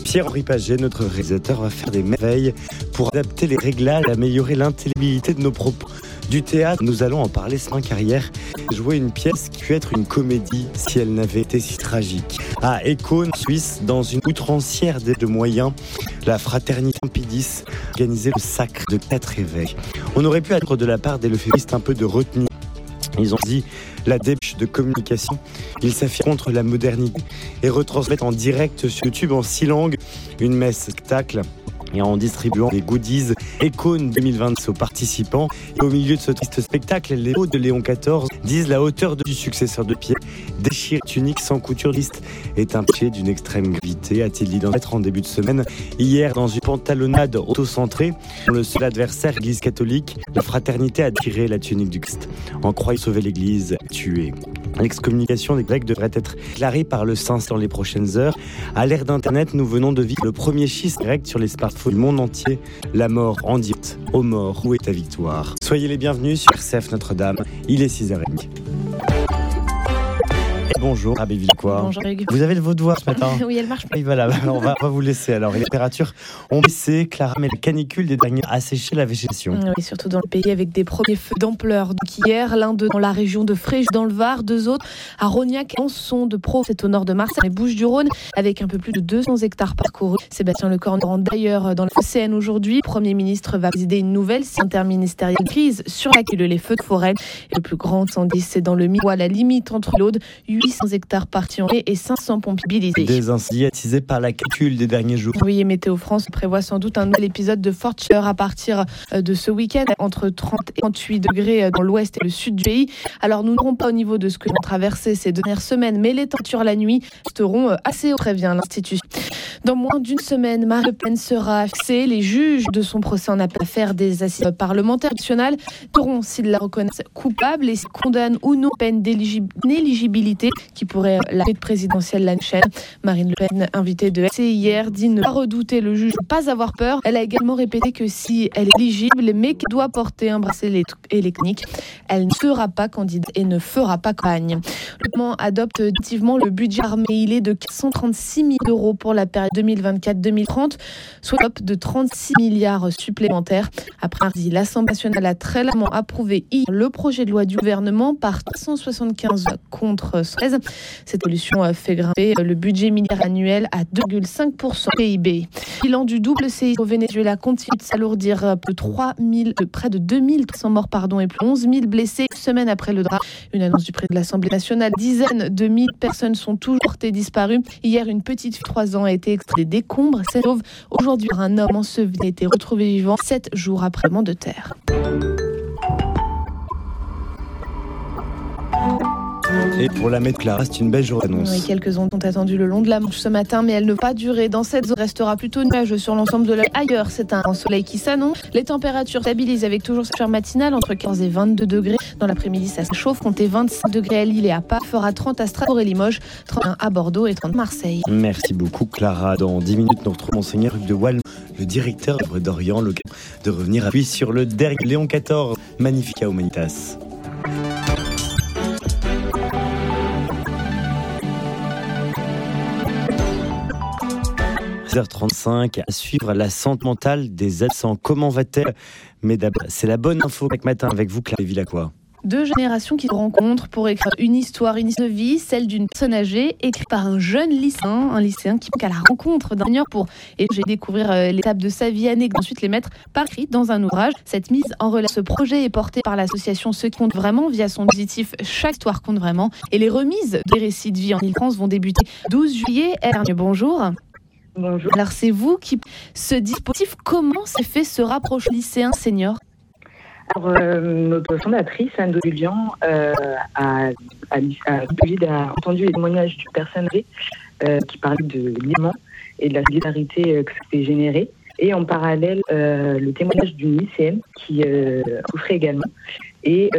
Pierre-Henri Paget, notre réalisateur, va faire des merveilles pour adapter les réglages et améliorer l'intelligibilité de nos propos. Du théâtre, nous allons en parler sans carrière. Jouer une pièce qui peut être une comédie si elle n'avait été si tragique. À Écône, Suisse, dans une outrancière de moyens, la fraternité Pompidis organisait le sacre de 4 évêques. On aurait pu attendre de la part des lefévistes un peu de retenue. Ils ont dit la dépêche de communication. Ils s'affirment contre la modernité et retransmettent en direct sur YouTube en 6 langues une messe spectacle. Et en distribuant des goodies Écône 2020 aux participants. Et au milieu de ce triste spectacle, les mots de Léon XIV disent la hauteur du successeur de Pierre. Déchire tunique sans couture liste est un péché d'une extrême gravité, a-t-il dit dans lettre en début de semaine. Hier, dans une pantalonnade autocentrée, dont le seul adversaire, l'Église catholique, la fraternité a tiré la tunique du Christ. En croyant sauver l'Église, tuée. L'excommunication des Grecs devrait être déclarée par le Saint dans les prochaines heures. À l'ère d'Internet, nous venons de vivre le premier schisme direct sur les smartphones du monde entier. La mort en direct. Ô mort, où est ta victoire? Soyez les bienvenus sur RCF Notre-Dame. Il est 6h30. Bonjour, Abbé Villequois. Bonjour, Hugues. Vous avez votre voix ce matin? Oui, elle marche. Oui, voilà, on va vous laisser. Alors, les températures ont baissé. Clara, mais la canicule des derniers a asséché la végétation. Oui, surtout dans le pays avec des premiers feux d'ampleur. Donc hier, l'un d'eux dans la région de Fréjus dans le Var, 2 autres à Rognac, Anson de Pro, c'est au nord de Marseille, les Bouches-du-Rhône, avec un peu plus de 200 hectares parcourus. Sébastien Lecornu rentre d'ailleurs dans le CN aujourd'hui. Le Premier ministre va présider une nouvelle interministérielle crise sur laquelle les feux de forêt. Et le plus grand incendie, c'est dans le Miroir, à la limite entre l'Aude, 800 hectares partis en feu et 500 pompiers mobilisés. Des incendies attisés par la canicule des derniers jours. Oui, et Météo France prévoit sans doute un nouvel épisode de forte chaleur à partir de ce week-end, entre 30 et 38 degrés dans l'ouest et le sud du pays. Alors nous n'aurons pas au niveau de ce que l'on traversé ces dernières semaines, mais les températures la nuit resteront assez hautes, prévient l'Institut. Dans moins d'une semaine, Marine Le Pen sera fixée. Les juges de son procès en appel à faire des assises parlementaires nationales sauront s'ils la reconnaissent coupable et s'ils condamnent ou non peine d'inéligibilité qui pourrait la présidentielle l'année prochaine. Marine Le Pen, invitée de RCI hier, dit ne pas redouter le juge, ne pas avoir peur. Elle a également répété que si elle est éligible, mais qu'elle doit porter un bracelet électronique, elle ne sera pas candidate et ne fera pas campagne. Le gouvernement adopte définitivement le budget armé. Il est de 436 000 € pour la période 2024-2030, soit un top de 36 milliards supplémentaires. Après mardi, l'Assemblée nationale a très largement approuvé hier le projet de loi du gouvernement par 375 contre 16. Cette évolution fait grimper le budget militaire annuel à 2,5% PIB. Le bilan du double séisme au Venezuela continue de s'alourdir de près de 2300 morts et plus de 11 000 blessés une semaine après le drame. Une annonce du président de l'Assemblée nationale. Dizaines de milliers de personnes sont toujours portées disparues. Hier, une petite fille de 3 ans a été extraite des décombres. Cette sauve. Aujourd'hui, un homme enseveli a été retrouvé vivant 7 jours après le tremblement de terre. Et pour la météo, Clara, c'est une belle journée d'annonce. Oui, quelques ondes sont attendues le long de la Manche ce matin, mais elles ne vont pas durer. Dans cette zone, restera plutôt nuageux sur l'ensemble de l'œil. Ailleurs, c'est un soleil qui s'annonce. Les températures stabilisent avec toujours cette chaleur matinale entre 15 et 22 degrés. Dans l'après-midi, ça se chauffe. Comptez 25 degrés à Lille et à Pau. Fera 30 à Strasbourg et Limoges, 31 à Bordeaux et 30 à Marseille. Merci beaucoup, Clara. Dans 10 minutes, nous retrouvons Monseigneur Hugues de Wallon, le directeur d'Orient, l'occasion de revenir à lui sur le dernier Léon XIV, Magnificat Humanitas. 10h35, à suivre la santé mentale des adolescents. Comment va-t-elle? Mais d'abord, c'est la bonne info chaque matin avec vous, Clara Villequois. 2 générations qui se rencontrent pour écrire une histoire de vie, celle d'une personne âgée, écrite par un jeune lycéen, qui va à la rencontre d'un senior pour découvrir l'étape de sa vie, ensuite les mettre par écrit dans un ouvrage. Cette mise en relation, ce projet est porté par l'association Ceux qui comptent vraiment via son dispositif Chaque histoire compte vraiment. Et les remises des récits de vie en Ile-France vont débuter 12 juillet. Bonjour. Bonjour. Alors c'est vous qui... Ce dispositif, comment s'est fait ce rapproche lycéen-senior? Alors, notre fondatrice, Anne Dolulian, a entendu les témoignages d'une personne âgée qui parlait de l'aimant et de la solidarité que ça peut générer. Et en parallèle, le témoignage d'une lycéenne qui souffrait également. Et